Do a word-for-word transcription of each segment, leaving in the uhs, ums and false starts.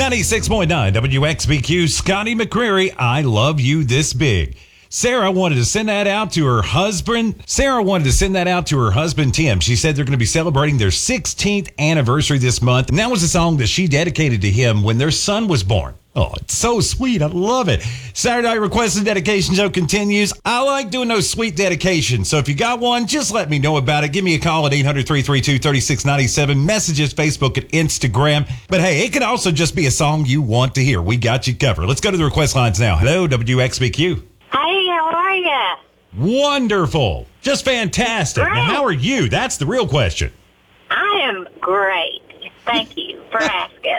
ninety-six point nine W X B Q, Scotty McCreery, I love you this big. Sarah wanted to send that out to her husband. Sarah wanted to send that out to her husband, Tim. She said they're going to be celebrating their sixteenth anniversary this month. And that was a song that she dedicated to him when their son was born. Oh, it's so sweet. I love it. Saturday Night Request and Dedication Show continues. I like doing those sweet dedications. So if you got one, just let me know about it. Give me a call at eight hundred, three three two, three six nine seven. Messages, Facebook, and Instagram. But hey, it could also just be a song you want to hear. We got you covered. Let's go to the request lines now. Hello, W X B Q. Hey, how are ya? Wonderful. Just fantastic. Great. Now, how are you? That's the real question. I am great. Thank you for asking.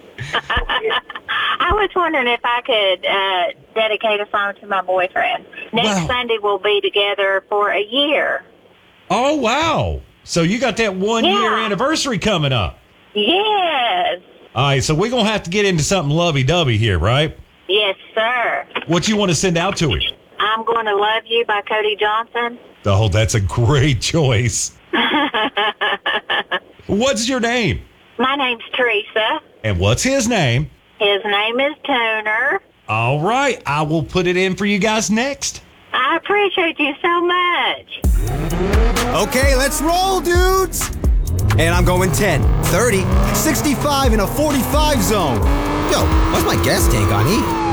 I was wondering if I could uh, dedicate a song to my boyfriend. Next Wow. Sunday we'll be together for a year. Oh, wow. So you got that one-year Yeah. anniversary coming up. Yes. All right, so we're going to have to get into something lovey-dovey here, right? Yes, sir. What you want to send out to him? I'm Going to Love You by Cody Johnson. Oh, that's a great choice. What's your name? My name's Teresa. And what's his name? His name is Tuner. All right, I will put it in for you guys next. I appreciate you so much. Okay, let's roll, dudes. And I'm going ten, thirty, sixty-five in a forty-five zone. Yo, what's my gas tank on E?